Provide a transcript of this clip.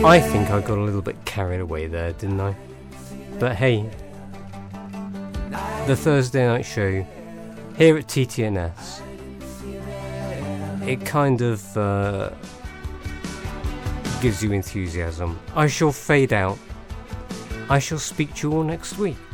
I think I got a little bit carried away there, didn't I? But hey, the Thursday night show here at TTNS, it kind of gives you enthusiasm. I shall fade out. I shall speak to you all next week.